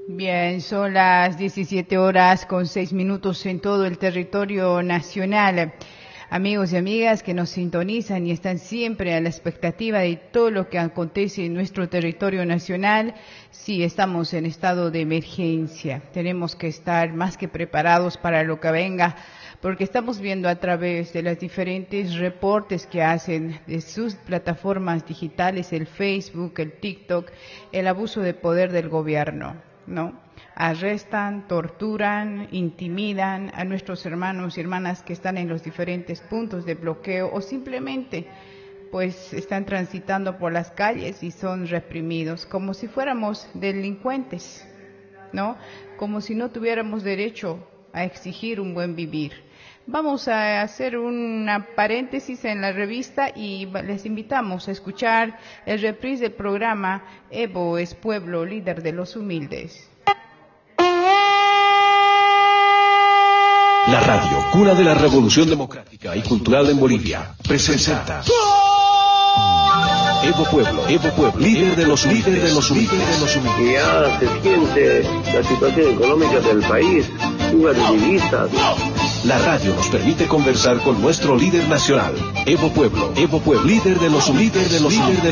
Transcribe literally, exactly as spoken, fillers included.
Bien, son las diecisiete horas con seis minutos en todo el territorio nacional. Amigos y amigas que nos sintonizan y están siempre a la expectativa de todo lo que acontece en nuestro territorio nacional, sí estamos en estado de emergencia. Tenemos que estar más que preparados para lo que venga, porque estamos viendo a través de los diferentes reportes que hacen de sus plataformas digitales, el Facebook, el TikTok, el abuso de poder del gobierno, ¿no? Arrestan, torturan, intimidan a nuestros hermanos y hermanas que están en los diferentes puntos de bloqueo o simplemente pues están transitando por las calles y son reprimidos como si fuéramos delincuentes, ¿no? Como si no tuviéramos derecho a exigir un buen vivir. Vamos a hacer una paréntesis en la revista y les invitamos a escuchar el reprise del programa Evo es pueblo, líder de los humildes. La radio, cuna de la revolución democrática y cultural en Bolivia, presenta Evo Pueblo, Evo Pueblo, líder de los líderes de los humildes. Ya se siente la situación económica del país, fuga de divisas. La radio nos permite conversar con nuestro líder nacional, Evo Pueblo, Evo Pueblo, líder de los líderes de los líderes.